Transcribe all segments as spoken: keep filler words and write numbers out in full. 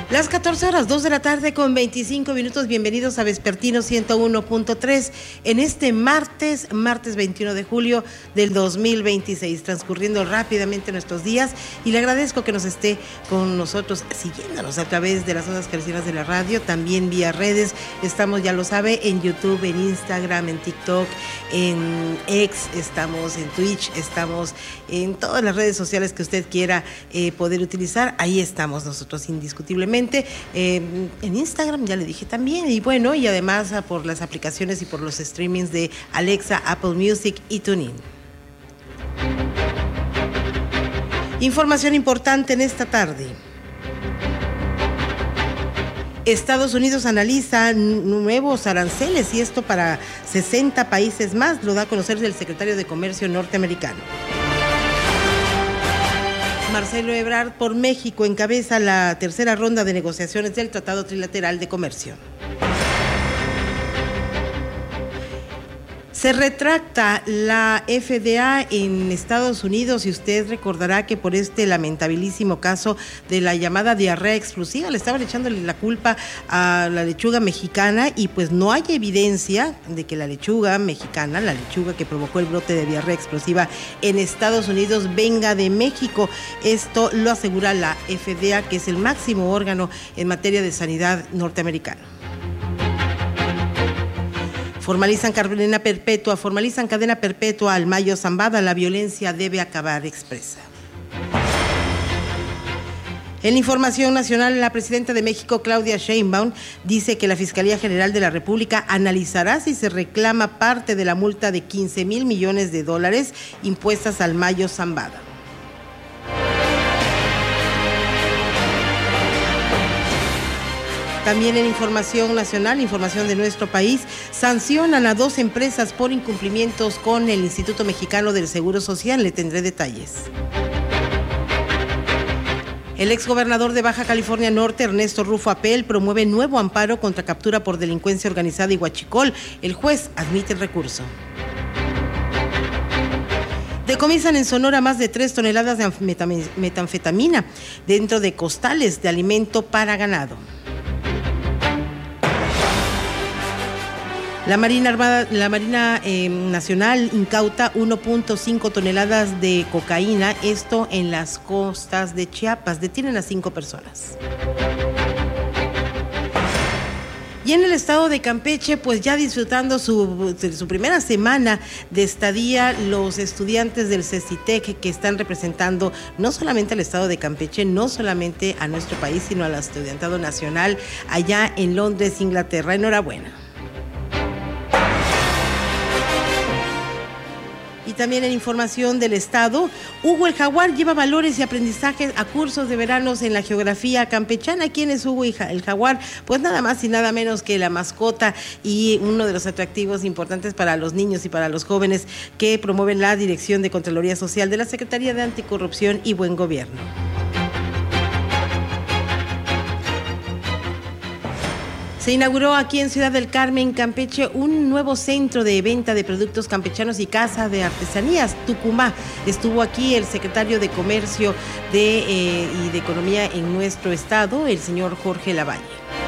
Las catorce horas, dos de la tarde con veinticinco minutos. Bienvenidos a Vespertino ciento uno punto tres en este martes, martes veintiuno de julio del dos mil veintiséis, transcurriendo rápidamente nuestros días, y le agradezco que nos esté con nosotros, siguiéndonos a través de las ondas hercianas de la radio, también vía redes. Estamos, ya lo sabe, en YouTube, en Instagram, en TikTok, en X, estamos en Twitch, estamos en todas las redes sociales que usted quiera eh, poder utilizar. Ahí estamos nosotros indiscutiblemente. Eh, en Instagram ya le dije también, y bueno, y además por las aplicaciones y por los streamings de Alexa, Apple Music y TuneIn. Información importante en esta tarde. Estados Unidos analiza nuevos aranceles, y esto para sesenta países más, lo da a conocer el secretario de Comercio norteamericano. Marcelo Ebrard por México encabeza la tercera ronda de negociaciones del Tratado Trilateral de Comercio. Se retracta la F D A en Estados Unidos, y usted recordará que por este lamentabilísimo caso de la llamada diarrea explosiva le estaban echándole la culpa a la lechuga mexicana, y pues no hay evidencia de que la lechuga mexicana, la lechuga que provocó el brote de diarrea explosiva en Estados Unidos, venga de México. Esto lo asegura la F D A, que es el máximo órgano en materia de sanidad norteamericano. Formalizan cadena perpetua, formalizan cadena perpetua al Mayo Zambada. La violencia debe acabar, expresa. En la información nacional, la presidenta de México, Claudia Sheinbaum, dice que la Fiscalía General de la República analizará si se reclama parte de la multa de quince mil millones de dólares impuestas al Mayo Zambada. También en información nacional, información de nuestro país, sancionan a dos empresas por incumplimientos con el Instituto Mexicano del Seguro Social. Le tendré detalles. El exgobernador de Baja California Norte, Ernesto Rufo Apel, promueve nuevo amparo contra captura por delincuencia organizada y huachicol. El juez admite el recurso. Decomisan en Sonora más de tres toneladas de metanfetamina dentro de costales de alimento para ganado. La Marina Armada, la Marina eh, Nacional incauta uno punto cinco toneladas de cocaína, esto en las costas de Chiapas. Detienen a cinco personas. Y en el estado de Campeche, pues ya disfrutando su, su primera semana de estadía, los estudiantes del CECITEC, que están representando no solamente al estado de Campeche, no solamente a nuestro país, sino al estudiantado nacional allá en Londres, Inglaterra. Enhorabuena. Y también en información del estado, Hugo el Jaguar lleva valores y aprendizajes a cursos de veranos en la geografía campechana. ¿Quién es Hugo el Jaguar? Pues nada más y nada menos que la mascota y uno de los atractivos importantes para los niños y para los jóvenes que promueven la Dirección de Contraloría Social de la Secretaría de Anticorrupción y Buen Gobierno. Se inauguró aquí en Ciudad del Carmen, Campeche, un nuevo centro de venta de productos campechanos y casa de artesanías, Tucumá. Estuvo aquí el secretario de Comercio de, eh, y de Economía en nuestro estado, el señor Jorge Lavalle.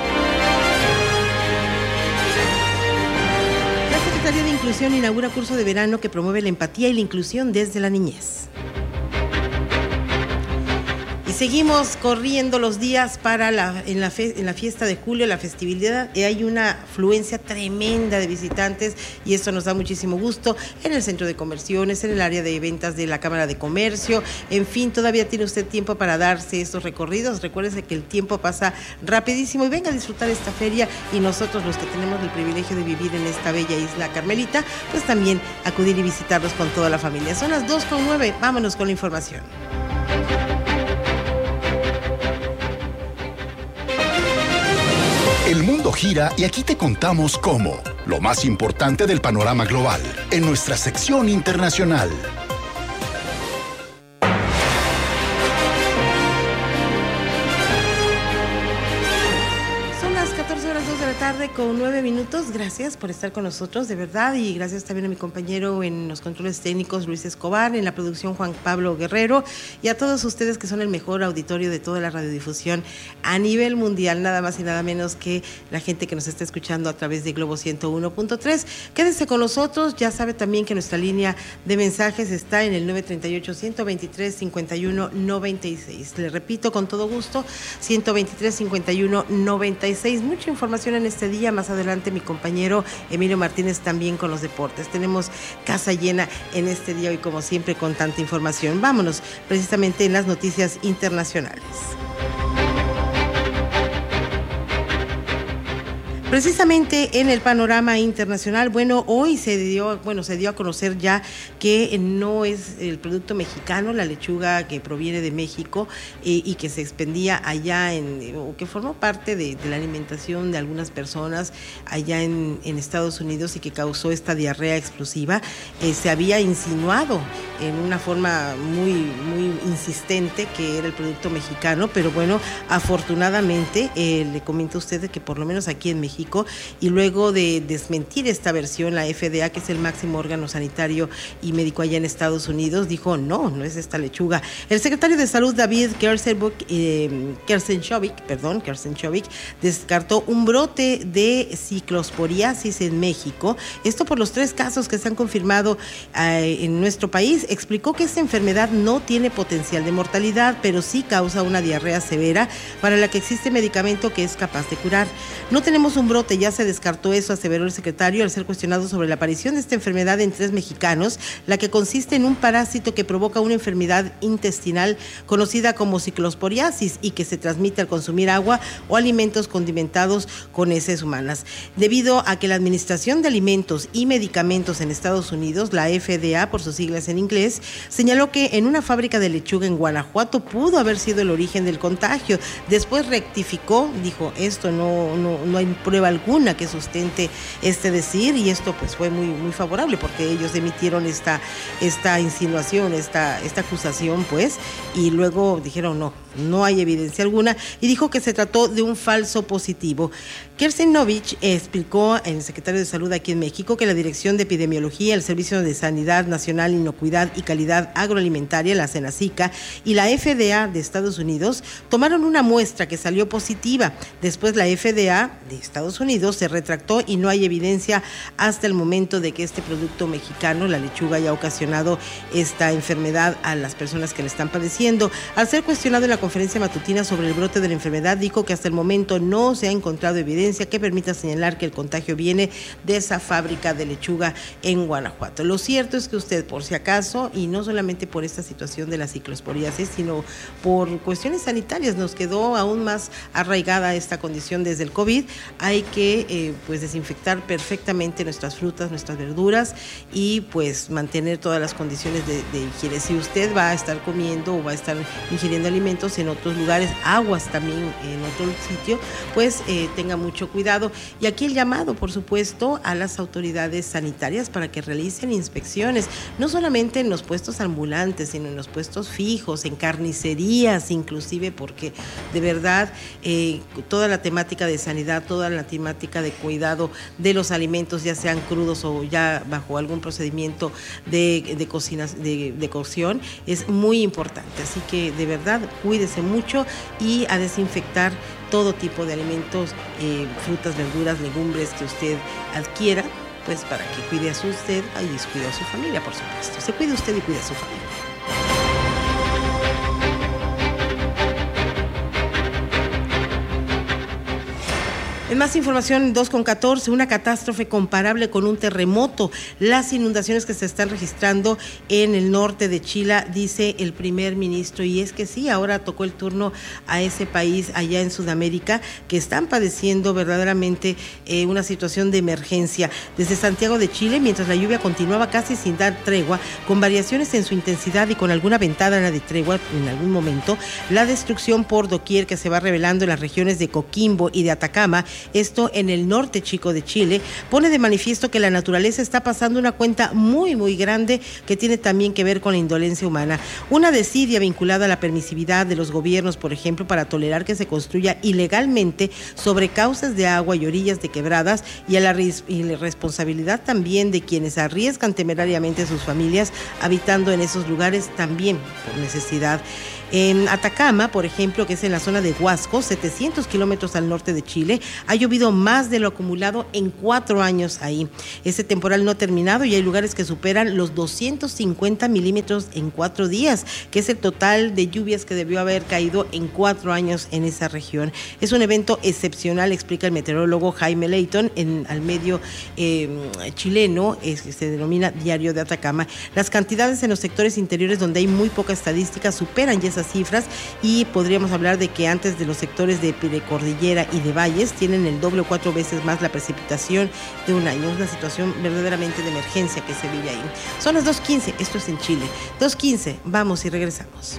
La Secretaría de Inclusión inaugura curso de verano que promueve la empatía y la inclusión desde la niñez. Y seguimos corriendo los días para la, en, la fe, en la fiesta de julio, la festividad, y hay una afluencia tremenda de visitantes, y esto nos da muchísimo gusto en el centro de conversiones, en el área de ventas de la Cámara de Comercio. En fin, todavía tiene usted tiempo para darse estos recorridos. Recuérdese que el tiempo pasa rapidísimo, y venga a disfrutar esta feria, y nosotros, los que tenemos el privilegio de vivir en esta bella isla carmelita, pues también acudir y visitarlos con toda la familia. Son las dos con nueve, vámonos con la información. El mundo gira y aquí te contamos cómo. Lo más importante del panorama global en nuestra sección internacional. Son las catorce horas dos de la tarde. tarde con nueve minutos. Gracias por estar con nosotros, de verdad, y gracias también a mi compañero en los controles técnicos, Luis Escobar, en la producción, Juan Pablo Guerrero, y a todos ustedes que son el mejor auditorio de toda la radiodifusión a nivel mundial, nada más y nada menos que la gente que nos está escuchando a través de Globo ciento uno punto tres. Quédese con nosotros, ya sabe también que nuestra línea de mensajes está en el nueve tres ocho, uno dos tres, cinco uno nueve seis. Le repito con todo gusto, ciento veintitrés, cincuenta y uno, noventa y seis. Mucha información en este día. Más adelante mi compañero Emilio Martínez también con los deportes. Tenemos casa llena en este día hoy, como siempre, con tanta información. Vámonos precisamente en las noticias internacionales. Precisamente en el panorama internacional, bueno, hoy se dio, bueno, se dio a conocer ya que no es el producto mexicano, la lechuga que proviene de México eh, y que se expendía allá en, o que formó parte de, de la alimentación de algunas personas allá en, en Estados Unidos y que causó esta diarrea explosiva, eh, se había insinuado en una forma muy, muy insistente que era el producto mexicano, pero bueno, afortunadamente eh, le comento a usted que por lo menos aquí en México, y luego de desmentir esta versión, la F D A, que es el máximo órgano sanitario y médico allá en Estados Unidos, dijo no, no es esta lechuga. El secretario de Salud, David Kersenbuk, eh, Kersenchovic, perdón, Kersenchovic, descartó un brote de ciclosporiasis en México. Esto por los tres casos que se han confirmado eh, en nuestro país. Explicó que esta enfermedad no tiene potencial de mortalidad, pero sí causa una diarrea severa para la que existe medicamento que es capaz de curar. No tenemos un brote, ya se descartó eso, aseveró el secretario al ser cuestionado sobre la aparición de esta enfermedad en tres mexicanos, la que consiste en un parásito que provoca una enfermedad intestinal conocida como ciclosporiasis y que se transmite al consumir agua o alimentos condimentados con heces humanas. Debido a que la Administración de Alimentos y Medicamentos en Estados Unidos, la F D A por sus siglas en inglés, señaló que en una fábrica de lechuga en Guanajuato pudo haber sido el origen del contagio. Después rectificó, dijo, esto no, no, no hay prueba alguna que sustente este decir, y esto pues fue muy muy favorable porque ellos emitieron esta esta insinuación, esta esta acusación pues, y luego dijeron no, no hay evidencia alguna, y dijo que se trató de un falso positivo. Kersenchovic explicó, el secretario de Salud aquí en México, que la Dirección de Epidemiología, el Servicio de Sanidad Nacional, Inocuidad y Calidad Agroalimentaria, la SENASICA, y la F D A de Estados Unidos tomaron una muestra que salió positiva. Después la F D A de Estados Unidos se retractó y no hay evidencia hasta el momento de que este producto mexicano, la lechuga, haya ocasionado esta enfermedad a las personas que la están padeciendo. Al ser cuestionado en la conferencia matutina sobre el brote de la enfermedad, dijo que hasta el momento no se ha encontrado evidencia que permita señalar que el contagio viene de esa fábrica de lechuga en Guanajuato. Lo cierto es que usted, por si acaso, y no solamente por esta situación de la ciclosporiasis, sino por cuestiones sanitarias, nos quedó aún más arraigada esta condición desde el COVID. Hay que eh, pues desinfectar perfectamente nuestras frutas, nuestras verduras, y pues mantener todas las condiciones de, de higiene. Si usted va a estar comiendo o va a estar ingiriendo alimentos en otros lugares, aguas también en otro sitio, pues eh, tenga mucho cuidado. Y aquí el llamado, por supuesto, a las autoridades sanitarias para que realicen inspecciones, no solamente en los puestos ambulantes, sino en los puestos fijos, en carnicerías inclusive, porque de verdad eh, toda la temática de sanidad, toda la temática de cuidado de los alimentos, ya sean crudos o ya bajo algún procedimiento de, de cocina, de, de cocción, es muy importante. Así que de verdad cuídese mucho y a desinfectar todo tipo de alimentos, eh, frutas, verduras, legumbres que usted adquiera, pues para que cuide a su usted y descuide a su familia, por supuesto. Se cuide usted y cuide a su familia. En más información, dos con catorce, una catástrofe comparable con un terremoto. Las inundaciones que se están registrando en el norte de Chile, dice el primer ministro, y es que sí, ahora tocó el turno a ese país allá en Sudamérica, que están padeciendo verdaderamente eh, una situación de emergencia. Desde Santiago de Chile, mientras la lluvia continuaba casi sin dar tregua, con variaciones en su intensidad y con alguna ventana de tregua en algún momento, la destrucción por doquier que se va revelando en las regiones de Coquimbo y de Atacama esto en el norte chico de Chile, pone de manifiesto que la naturaleza está pasando una cuenta muy, muy grande que tiene también que ver con la indolencia humana. Una desidia vinculada a la permisividad de los gobiernos, por ejemplo, para tolerar que se construya ilegalmente sobre cauces de agua y orillas de quebradas, y a la irresponsabilidad también de quienes arriesgan temerariamente a sus familias habitando en esos lugares también por necesidad. En Atacama, por ejemplo, que es en la zona de Huasco, setecientos kilómetros al norte de Chile, ha llovido más de lo acumulado en cuatro años ahí. Ese temporal no ha terminado y hay lugares que superan los doscientos cincuenta milímetros en cuatro días, que es el total de lluvias que debió haber caído en cuatro años en esa región. Es un evento excepcional, explica el meteorólogo Jaime Leighton en al medio eh, chileno, es, se denomina Diario de Atacama. Las cantidades en los sectores interiores donde hay muy poca estadística superan ya esas cifras, y podríamos hablar de que antes de los sectores de precordillera y de valles tienen el doble o cuatro veces más la precipitación de un año. Es una situación verdaderamente de emergencia que se vive ahí. Son las dos quince, esto es en Chile. dos quince, vamos y regresamos.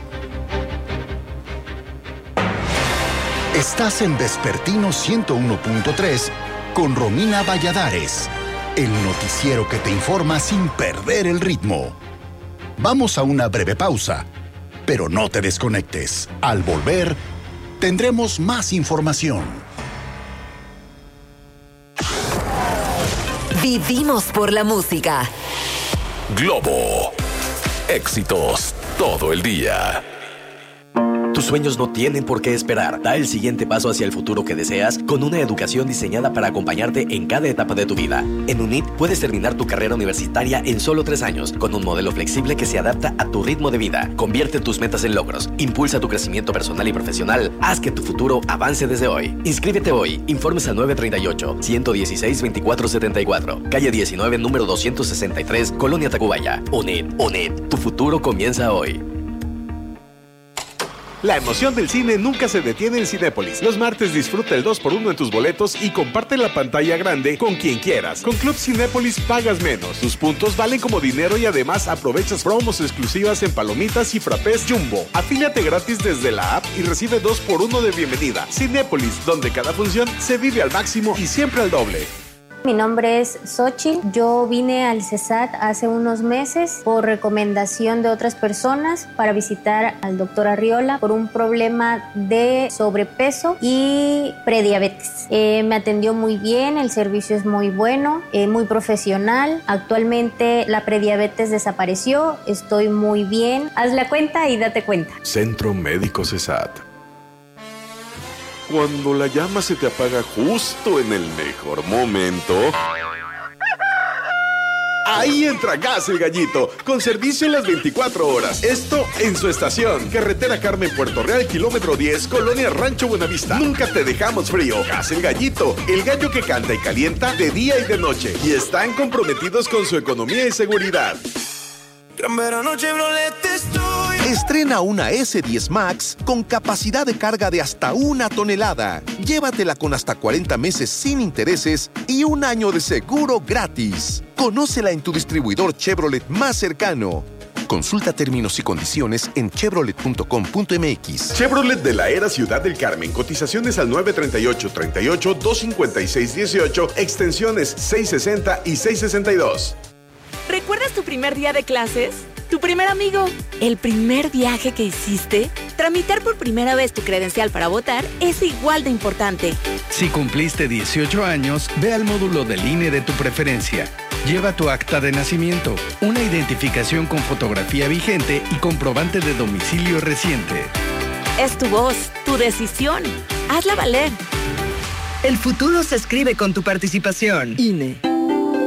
Estás en Vespertino ciento uno punto tres con Romina Valladares, el noticiero que te informa sin perder el ritmo. Vamos a una breve pausa, pero no te desconectes. Al volver, tendremos más información. Vivimos por la música. Globo. Éxitos todo el día. Tus sueños no tienen por qué esperar. Da el siguiente paso hacia el futuro que deseas con una educación diseñada para acompañarte en cada etapa de tu vida. En UNIT puedes terminar tu carrera universitaria en solo tres años con un modelo flexible que se adapta a tu ritmo de vida. Convierte tus metas en logros. Impulsa tu crecimiento personal y profesional. Haz que tu futuro avance desde hoy. Inscríbete hoy. Informes al nueve tres ocho, uno uno seis, veinticuatro setenta y cuatro. Calle diecinueve, número doscientos sesenta y tres, Colonia Tacubaya. UNIT. UNIT. Tu futuro comienza hoy. La emoción del cine nunca se detiene en Cinépolis. Los martes disfruta el dos por uno en tus boletos y comparte la pantalla grande con quien quieras. Con Club Cinépolis pagas menos. Tus puntos valen como dinero y además aprovechas promos exclusivas en palomitas y frappés Jumbo. Afíliate gratis desde la app y recibe dos por uno de bienvenida. Cinépolis, donde cada función se vive al máximo y siempre al doble. Mi nombre es Xochitl. Yo vine al CESAT hace unos meses por recomendación de otras personas para visitar al doctor Arriola por un problema de sobrepeso y prediabetes. Eh, me atendió muy bien, el servicio es muy bueno, eh, muy profesional. Actualmente la prediabetes desapareció, estoy muy bien. Haz la cuenta y date cuenta. Centro Médico CESAT. Cuando la llama se te apaga justo en el mejor momento, ahí entra Gas El Gallito, con servicio las veinticuatro horas. Esto en su estación. Carretera Carmen, Puerto Real, kilómetro diez, Colonia Rancho Buenavista. Nunca te dejamos frío. Gas El Gallito, el gallo que canta y calienta de día y de noche. Y están comprometidos con su economía y seguridad. Gran verano Chevrolet estoy. Estrena una ese diez Max con capacidad de carga de hasta una tonelada. Llévatela con hasta cuarenta meses sin intereses y un año de seguro gratis. Conócela en tu distribuidor Chevrolet más cercano. Consulta términos y condiciones en chevrolet punto com punto m x. Chevrolet de la Era Ciudad del Carmen. Cotizaciones al nueve tres ocho, treinta y ocho, doscientos cincuenta y seis dieciocho, extensiones seiscientos sesenta y seiscientos sesenta y dos. ¿Recuerdas tu primer día de clases? ¿Tu primer amigo? ¿El primer viaje que hiciste? Tramitar por primera vez tu credencial para votar es igual de importante. Si cumpliste dieciocho años, ve al módulo del I N E de tu preferencia. Lleva tu acta de nacimiento, una identificación con fotografía vigente y comprobante de domicilio reciente. Es tu voz, tu decisión. Hazla valer. El futuro se escribe con tu participación. I N E.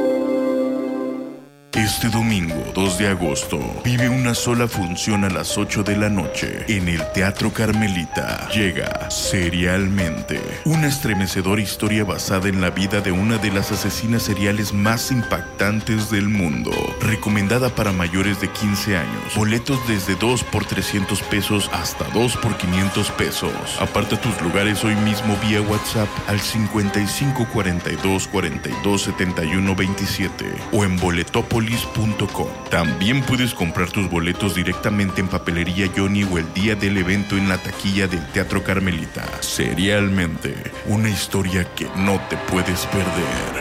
Este domingo, dos de agosto, vive una sola función a las ocho de la noche en el Teatro Carmelita. Llega Serialmente, una estremecedora historia basada en la vida de una de las asesinas seriales más impactantes del mundo. Recomendada para mayores de quince años. Boletos desde dos por trescientos pesos hasta dos por quinientos pesos. Aparta tus lugares hoy mismo vía WhatsApp al cincuenta y cinco cuarenta y dos cuarenta y dos setenta y uno veintisiete o en Boletópolis cinépolis punto com. También puedes comprar tus boletos directamente en Papelería Johnny o el día del evento en la taquilla del Teatro Carmelita. Serialmente, una historia que no te puedes perder.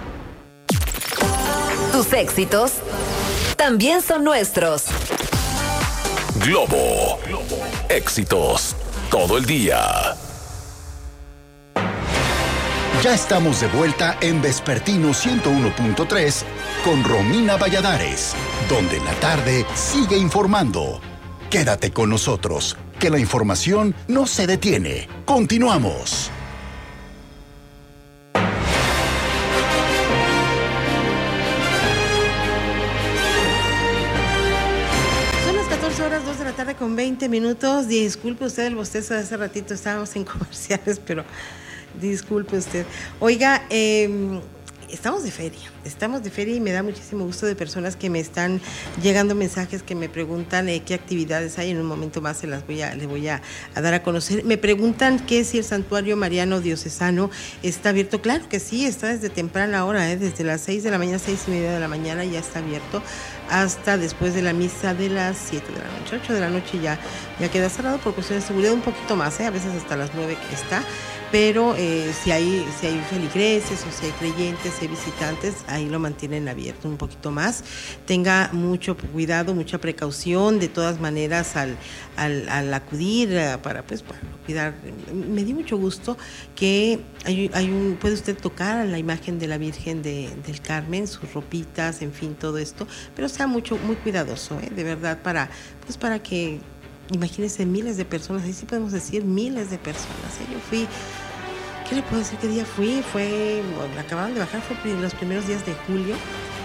Tus éxitos también son nuestros. Globo. Éxitos todo el día. Ya estamos de vuelta en Vespertino ciento uno punto tres con Romina Valladares, donde la tarde sigue informando. Quédate con nosotros, que la información no se detiene. Continuamos. Son las catorce horas, dos de la tarde con veinte minutos. Disculpe usted el bostezo de hace ratito, estábamos en comerciales, pero... Disculpe usted. Oiga, eh, estamos de feria, estamos de feria y me da muchísimo gusto de personas que me están llegando mensajes que me preguntan eh, qué actividades hay. En un momento más se las voy a, le voy a, a dar a conocer. Me preguntan que si el Santuario Mariano Diocesano está abierto. Claro que sí, está desde temprana hora, eh, desde las seis de la mañana, seis y media de la mañana ya está abierto, hasta después de la misa de las siete de la noche, ocho de la noche ya, ya queda cerrado por cuestiones de seguridad, un poquito más, eh, a veces hasta las nueve que está. Pero eh, si hay si hay feligreses o si hay creyentes, si hay visitantes, ahí lo mantienen abierto un poquito más. Tenga mucho cuidado, mucha precaución, de todas maneras al, al, al acudir para pues para cuidar. Me dio mucho gusto que hay, hay un puede usted tocar a la imagen de la Virgen de, del Carmen, sus ropitas, en fin, todo esto, pero sea mucho muy cuidadoso, ¿eh? De verdad, para pues para que imagínense miles de personas, ahí sí podemos decir miles de personas. ¿eh? Yo fui, ¿qué le puedo decir qué día fui? Fue, acababan de bajar, fue los primeros días de julio,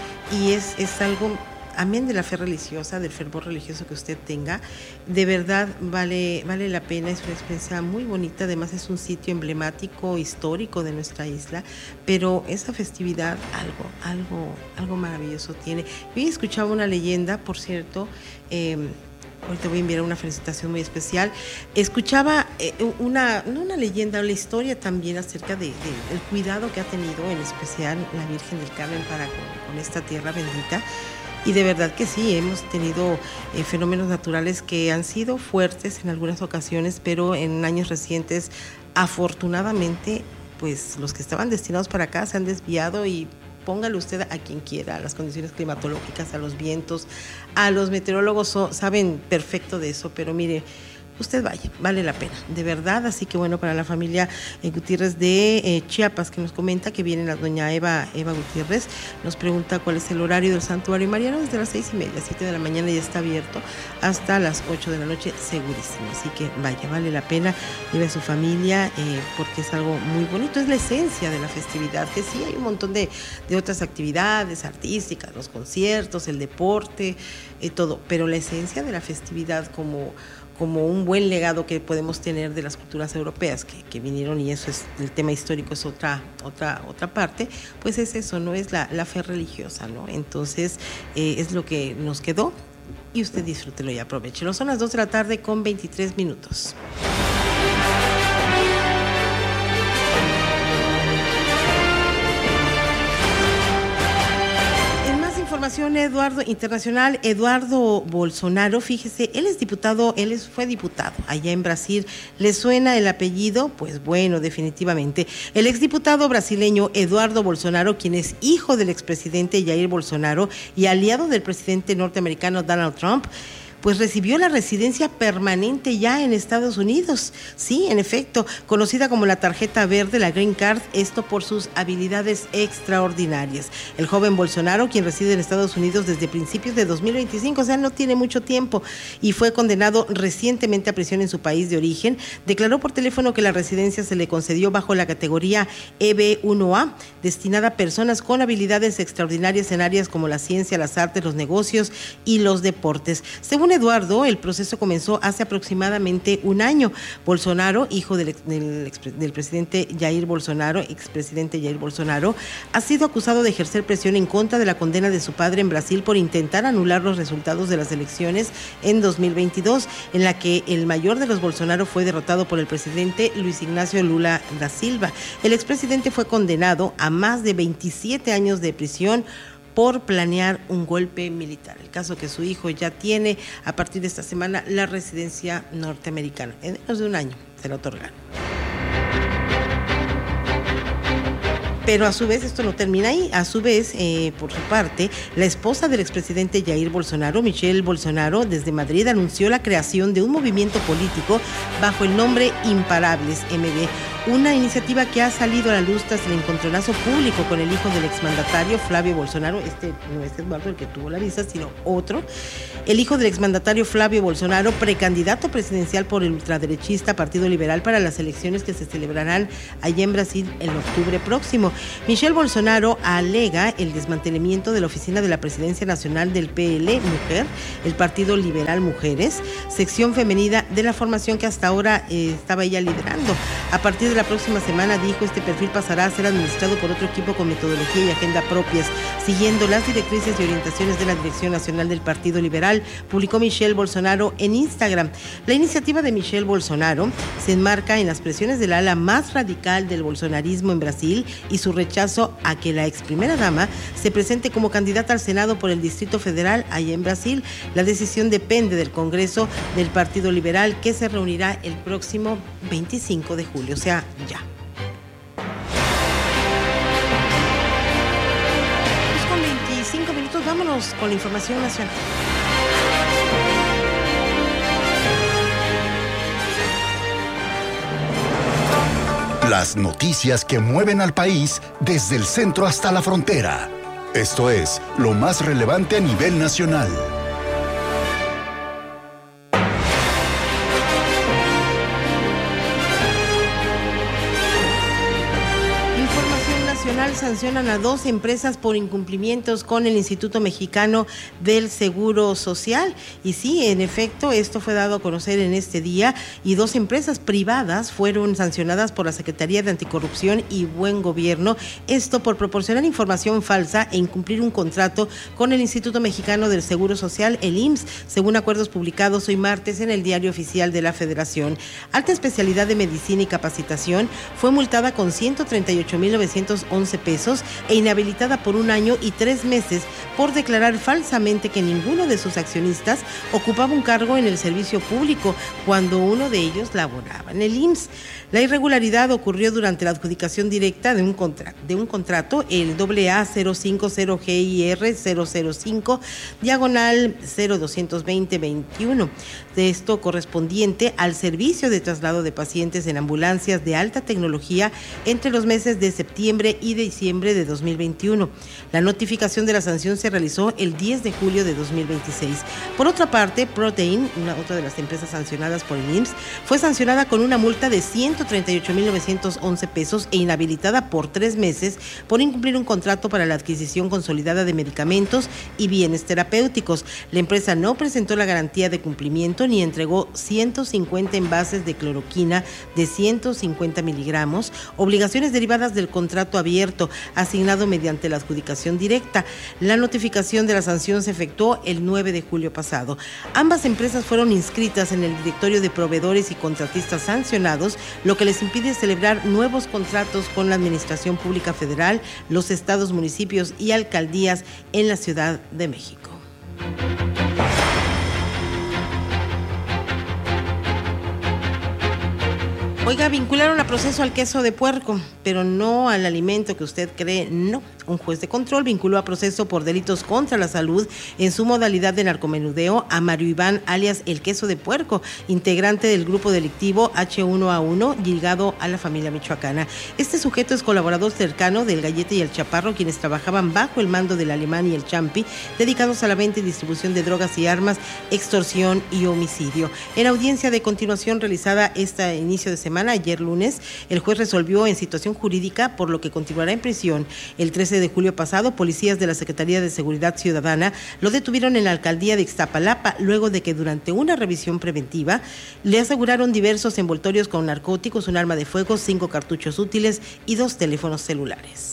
y es, es algo, amén de la fe religiosa, del fervor religioso que usted tenga, de verdad vale, vale la pena, es una experiencia muy bonita, además es un sitio emblemático, histórico de nuestra isla, pero esa festividad algo, algo, algo maravilloso tiene. Yo escuchaba una leyenda, por cierto, eh, ahorita voy a enviar una felicitación muy especial. Escuchaba eh, una, no una leyenda, una historia también acerca de, de el cuidado que ha tenido, en especial la Virgen del Carmen, para con, con esta tierra bendita. Y de verdad que sí, hemos tenido eh, fenómenos naturales que han sido fuertes en algunas ocasiones, pero en años recientes, afortunadamente, pues los que estaban destinados para acá se han desviado, y póngale usted a quien quiera, a las condiciones climatológicas, a los vientos, a los meteorólogos, so, saben perfecto de eso, pero mire, usted vaya, vale la pena, de verdad. Así que bueno, para la familia eh, Gutiérrez de eh, Chiapas, que nos comenta que viene la doña Eva, Eva Gutiérrez, nos pregunta cuál es el horario del Santuario Mariano. Desde las seis y media, siete de la mañana ya está abierto hasta las ocho de la noche, segurísimo. Así que vaya, vale la pena, lleve a su familia, eh, porque es algo muy bonito, es la esencia de la festividad, que sí hay un montón de, de otras actividades artísticas, los conciertos, el deporte, eh, todo, pero la esencia de la festividad como como un buen legado que podemos tener de las culturas europeas que, que vinieron, y eso es, el tema histórico es otra otra otra parte, pues es eso, no es la, la fe religiosa, ¿no? Entonces eh, es lo que nos quedó, y usted disfrútelo y aprovechelo. Son las dos de la tarde con veintitrés minutos. Información Eduardo internacional. Eduardo Bolsonaro, fíjese, él es diputado, él es, fue diputado allá en Brasil. ¿Le suena el apellido? Pues bueno, definitivamente. El exdiputado brasileño Eduardo Bolsonaro, quien es hijo del expresidente Jair Bolsonaro y aliado del presidente norteamericano Donald Trump, pues recibió la residencia permanente ya en Estados Unidos. Sí, en efecto, conocida como la tarjeta verde, la Green Card, esto por sus habilidades extraordinarias. El joven Bolsonaro, quien reside en Estados Unidos desde principios de dos mil veinticinco, o sea, no tiene mucho tiempo, y fue condenado recientemente a prisión en su país de origen, declaró por teléfono que la residencia se le concedió bajo la categoría E B uno A, destinada a personas con habilidades extraordinarias en áreas como la ciencia, las artes, los negocios y los deportes. Según Eduardo, el proceso comenzó hace aproximadamente un año. Bolsonaro, hijo del, del, del presidente Jair Bolsonaro, expresidente Jair Bolsonaro, ha sido acusado de ejercer presión en contra de la condena de su padre en Brasil por intentar anular los resultados de las elecciones en dos mil veintidós, en la que el mayor de los Bolsonaro fue derrotado por el presidente Luis Ignacio Lula da Silva. El expresidente fue condenado a más de veintisiete años de prisión por planear un golpe militar. El caso que su hijo ya tiene a partir de esta semana la residencia norteamericana. En menos de un año se la otorgaron. Pero a su vez esto no termina ahí. A su vez, eh, por su parte, la esposa del expresidente Jair Bolsonaro, Michelle Bolsonaro, desde Madrid anunció la creación de un movimiento político bajo el nombre Imparables M B, una iniciativa que ha salido a la luz tras el encontronazo público con el hijo del exmandatario Flavio Bolsonaro. Este no es Eduardo el que tuvo la visa, sino otro. El hijo del exmandatario Flavio Bolsonaro, precandidato presidencial por el ultraderechista Partido Liberal para las elecciones que se celebrarán allá en Brasil en octubre próximo. Michelle Bolsonaro alega el desmantelamiento de la oficina de la Presidencia Nacional del P L Mujer, el Partido Liberal Mujeres, sección femenina de la formación que hasta ahora eh, estaba ella liderando. A partir de la próxima semana, dijo, este perfil pasará a ser administrado por otro equipo con metodología y agenda propias, siguiendo las directrices y orientaciones de la Dirección Nacional del Partido Liberal, publicó Michelle Bolsonaro en Instagram. La iniciativa de Michelle Bolsonaro se enmarca en las presiones del ala más radical del bolsonarismo en Brasil y su rechazo a que la ex primera dama se presente como candidata al Senado por el Distrito Federal allá en Brasil. La decisión depende del Congreso del Partido Liberal, que se reunirá el próximo veinticinco de julio, o sea, ya. Pues con veinticinco minutos, vámonos con la información nacional. Las noticias que mueven al país desde el centro hasta la frontera. Esto es lo más relevante a nivel nacional. Sancionan a dos empresas por incumplimientos con el Instituto Mexicano del Seguro Social. Y sí, en efecto, esto fue dado a conocer en este día y dos empresas privadas fueron sancionadas por la Secretaría de Anticorrupción y Buen Gobierno, esto por proporcionar información falsa e incumplir un contrato con el Instituto Mexicano del Seguro Social, el I M S S, según acuerdos publicados hoy martes en el Diario Oficial de la Federación. Alta Especialidad de Medicina y Capacitación fue multada con ciento treinta y ocho mil novecientos once pesos e inhabilitada por un año y tres meses por declarar falsamente que ninguno de sus accionistas ocupaba un cargo en el servicio público cuando uno de ellos laboraba en el I M S S. La irregularidad ocurrió durante la adjudicación directa de un, contra- de un contrato, el A A cero cinco cero G I R cero cero cinco, diagonal cero doscientos veinte veintiuno. De esto correspondiente al servicio de traslado de pacientes en ambulancias de alta tecnología entre los meses de septiembre y diciembre de dos mil veintiuno. La notificación de la sanción se realizó el diez de julio de dos mil veintiséis. Por otra parte, Protein, una otra de las empresas sancionadas por el I M S S, fue sancionada con una multa de ciento treinta y ocho mil novecientos once pesos e inhabilitada por tres meses por incumplir un contrato para la adquisición consolidada de medicamentos y bienes terapéuticos. La empresa no presentó la garantía de cumplimiento ni entregó ciento cincuenta envases de cloroquina de ciento cincuenta miligramos, obligaciones derivadas del contrato abierto asignado mediante la adjudicación directa. La notificación de la sanción se efectuó el nueve de julio pasado. Ambas empresas fueron inscritas en el directorio de proveedores y contratistas sancionados, lo que les impide celebrar nuevos contratos con la Administración Pública Federal, los estados, municipios y alcaldías en la Ciudad de México. Oiga, vincularon a proceso al queso de puerco, pero no al alimento que usted cree, no. Un juez de control vinculó a proceso por delitos contra la salud en su modalidad de narcomenudeo a Mario Iván, alias El Queso de Puerco, integrante del grupo delictivo H uno A uno, ligado a la familia michoacana. Este sujeto es colaborador cercano del Gallete y el Chaparro, quienes trabajaban bajo el mando del Alemán y el Champi, dedicados a la venta y distribución de drogas y armas, extorsión y homicidio. En audiencia de continuación realizada este inicio de semana, ayer lunes, el juez resolvió en situación jurídica, por lo que continuará en prisión. El trece de julio pasado, policías de la Secretaría de Seguridad Ciudadana lo detuvieron en la alcaldía de Ixtapalapa, luego de que durante una revisión preventiva le aseguraron diversos envoltorios con narcóticos, un arma de fuego, cinco cartuchos útiles y dos teléfonos celulares.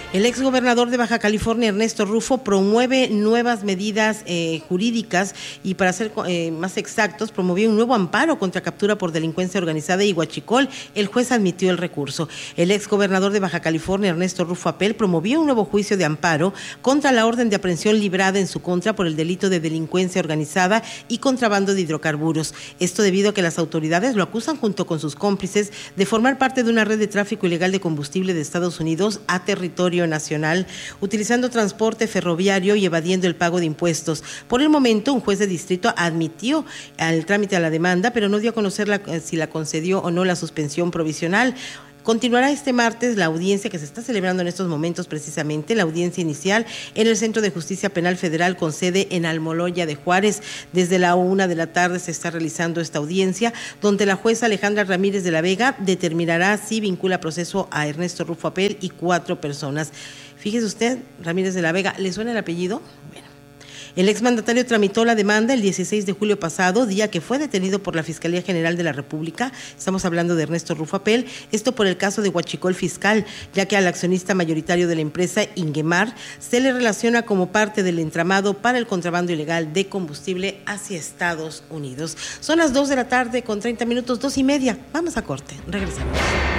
El exgobernador de Baja California, Ernesto Rufo, promueve nuevas medidas eh, jurídicas y, para ser eh, más exactos, promovió un nuevo amparo contra captura por delincuencia organizada y huachicol. El juez admitió el recurso. El exgobernador de Baja California, Ernesto Rufo Apel, promovió un nuevo juicio de amparo contra la orden de aprehensión librada en su contra por el delito de delincuencia organizada y contrabando de hidrocarburos. Esto debido a que las autoridades lo acusan junto con sus cómplices de formar parte de una red de tráfico ilegal de combustible de Estados Unidos a territorio nacional, utilizando transporte ferroviario y evadiendo el pago de impuestos. Por el momento, un juez de distrito admitió el trámite a la demanda, pero no dio a conocer la, si la concedió o no la suspensión provisional. Continuará este martes la audiencia que se está celebrando en estos momentos, precisamente la audiencia inicial en el Centro de Justicia Penal Federal con sede en Almoloya de Juárez. Desde la una de la tarde se está realizando esta audiencia, donde la jueza Alejandra Ramírez de la Vega determinará si vincula proceso a Ernesto Rufo Apel y cuatro personas. Fíjese usted, Ramírez de la Vega, ¿le suena el apellido? Bueno. El exmandatario tramitó la demanda el dieciséis de julio pasado, día que fue detenido por la Fiscalía General de la República. Estamos hablando de Ernesto Rufo Apel, esto por el caso de huachicol fiscal, ya que al accionista mayoritario de la empresa, Ingemar, se le relaciona como parte del entramado para el contrabando ilegal de combustible hacia Estados Unidos. Son las dos de la tarde con treinta minutos, dos y media. Vamos a corte, regresamos.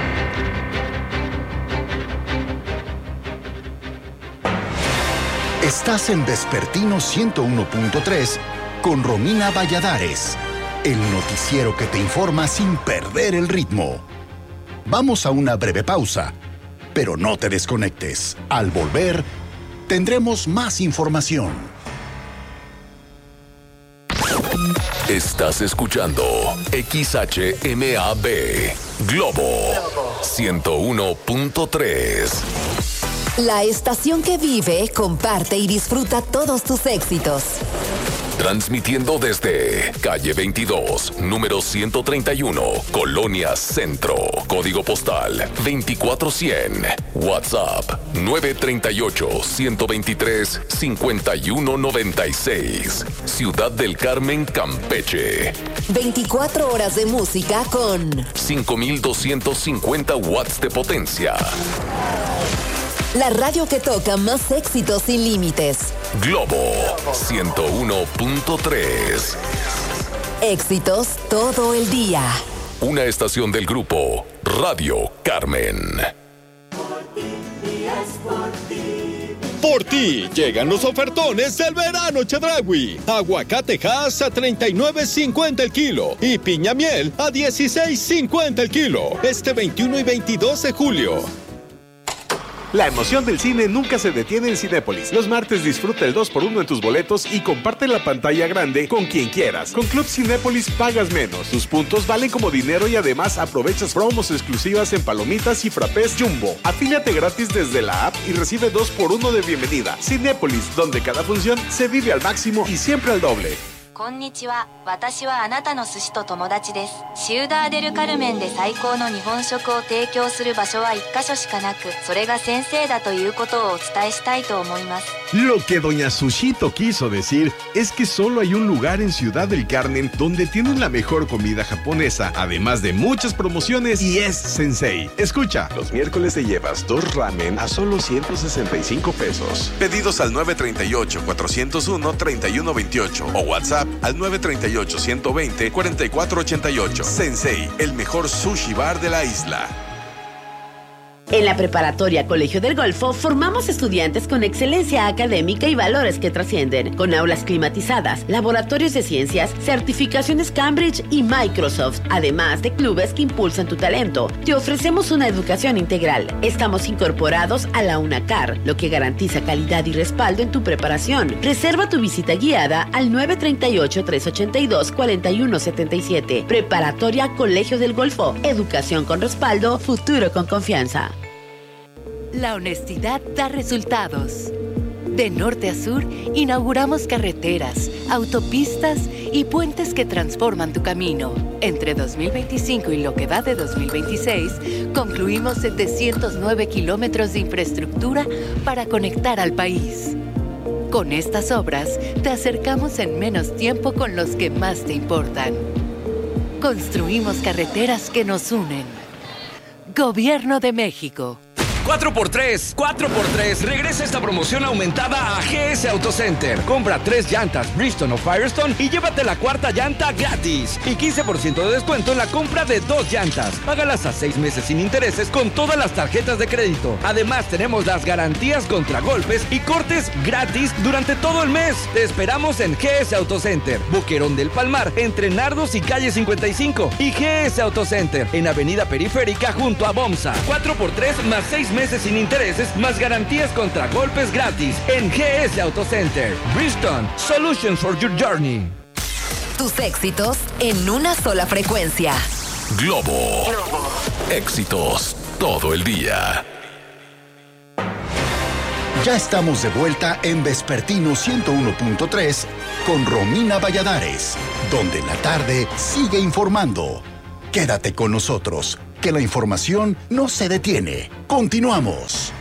Estás en Vespertino ciento uno punto tres con Romina Valladares, el noticiero que te informa sin perder el ritmo. Vamos a una breve pausa, pero no te desconectes. Al volver, tendremos más información. Estás escuchando X H M A B Globo ciento uno punto tres. La estación que vive, comparte y disfruta todos tus éxitos. Transmitiendo desde calle veintidós, número ciento treinta y uno, Colonia Centro, código postal veinticuatro cien, WhatsApp nueve tres ocho, uno dos tres, cinco uno nueve seis, Ciudad del Carmen, Campeche. veinticuatro horas de música con cinco mil doscientos cincuenta watts de potencia. La radio que toca más éxitos sin límites. Globo ciento uno punto tres. Éxitos todo el día. Una estación del grupo Radio Carmen. Por ti llegan los ofertones del verano Chedraui. Aguacate Hass a treinta y nueve cincuenta el kilo y piña miel a dieciséis cincuenta el kilo. Este veintiuno y veintidós de julio. La emoción del cine nunca se detiene en Cinépolis. Los martes disfruta el dos por uno en tus boletos y comparte la pantalla grande con quien quieras. Con Club Cinépolis pagas menos. Tus puntos valen como dinero y además aprovechas promos exclusivas en palomitas y frappés Jumbo. Afíliate gratis desde la app y recibe dos por uno de bienvenida. Cinépolis, donde cada función se vive al máximo y siempre al doble. こんにちは。私はあなたの寿司と友達です。シウダーデルカルメンで最高の日本食を提供する場所は一箇所しかなく、それが先生だということをお伝えしたいと思います。 Lo que doña Sushito quiso decir es que solo hay un lugar en Ciudad del Carmen donde tienen la mejor comida japonesa, además de muchas promociones, y es Sensei. Escucha. Los miércoles te llevas dos ramen a solo ciento sesenta y cinco pesos. Pedidos al nueve tres ocho, cuatro cero uno, tres uno dos ocho o WhatsApp al nueve tres ocho, uno dos cero, cuatro cuatro ocho ocho. Sensei, el mejor sushi bar de la isla. En la Preparatoria Colegio del Golfo formamos estudiantes con excelencia académica y valores que trascienden, con aulas climatizadas, laboratorios de ciencias, certificaciones Cambridge y Microsoft, además de clubes que impulsan tu talento. Te ofrecemos una educación integral. Estamos incorporados a la UNACAR, lo que garantiza calidad y respaldo en tu preparación. Reserva tu visita guiada al nueve tres ocho, tres ocho dos, cuatro uno siete siete. Preparatoria Colegio del Golfo. Educación con respaldo, futuro con confianza. La honestidad da resultados. De norte a sur, inauguramos carreteras, autopistas y puentes que transforman tu camino. Entre dos mil veinticinco y lo que va de dos mil veintiséis, concluimos setecientos nueve kilómetros de infraestructura para conectar al país. Con estas obras, te acercamos en menos tiempo con los que más te importan. Construimos carreteras que nos unen. Gobierno de México. cuatro por tres, cuatro por tres. Regresa esta promoción aumentada a G S Auto Center. Compra tres llantas Bridgestone o Firestone y llévate la cuarta llanta gratis. Y quince por ciento de descuento en la compra de dos llantas. Págalas a seis meses sin intereses con todas las tarjetas de crédito. Además, tenemos las garantías contra golpes y cortes gratis durante todo el mes. Te esperamos en G S Auto Center, Boquerón del Palmar, entre Nardos y calle cincuenta y cinco. Y G S Auto Center, en Avenida Periférica junto a Bomsa. cuatro por tres más seis meses sin intereses, más garantías contra golpes gratis. En G S Auto Center. Bridgestone, Solutions for your journey. Tus éxitos en una sola frecuencia. Globo. Globo. Éxitos todo el día. Ya estamos de vuelta en Vespertino ciento uno punto tres con Romina Valladares, donde la tarde sigue informando. Quédate con nosotros, que la información no se detiene. Continuamos.